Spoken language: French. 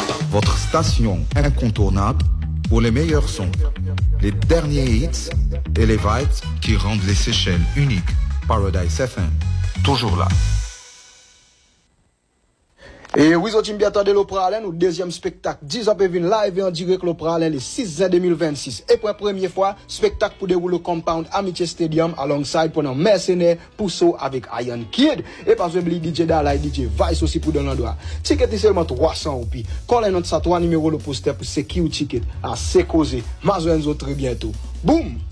Votre station incontournable pour les meilleurs sons, les derniers hits et les vibes qui rendent les Seychelles uniques. Paradise FM, toujours là. Et oui, vous avez attendez l'Opéra Allen, au deuxième spectacle, 10 ans Pévin live et en direct l'Opéra Allen le 6 juin 2026. Et pour la première fois, spectacle pour dérouler au compound Amitié Stadium, alongside pendant Mercenaires, Pousso avec Iron Kid. Et pas oublier DJ Dala et DJ Vice aussi pour dans l'endroit. Ticket est seulement 300 roupies. Collez notre 3 numéro le poster pour secure ticket à Sekose. Mazenzo très bientôt. Boum!